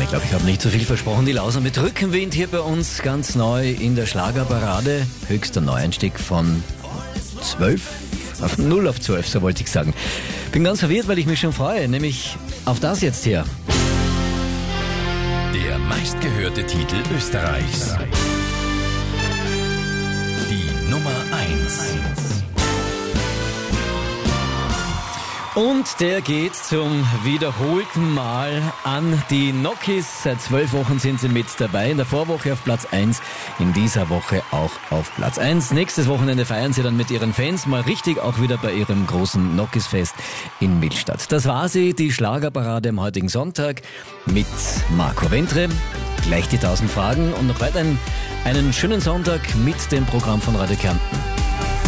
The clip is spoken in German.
Ich glaube, ich habe nicht so viel versprochen. Die Lauser mit Rückenwind hier bei uns ganz neu in der Schlagerparade. Höchster Neueinstieg von 12 auf 0 auf 12, so wollte ich sagen. Bin ganz verwirrt, weil ich mich schon freue, nämlich auf das jetzt hier. Der meistgehörte Titel Österreichs. Die Nummer 1. Und der geht zum wiederholten Mal an die Nokis. Seit 12 Wochen sind sie mit dabei. In der Vorwoche auf Platz 1, in dieser Woche auch auf Platz 1. Nächstes Wochenende feiern sie dann mit ihren Fans mal richtig auch wieder bei ihrem großen Nokis-Fest in Millstatt. Das war sie, die Schlagerparade am heutigen Sonntag mit Marco Ventre. Gleich die 1000 Fragen und noch weiter einen schönen Sonntag mit dem Programm von Radio Kärnten.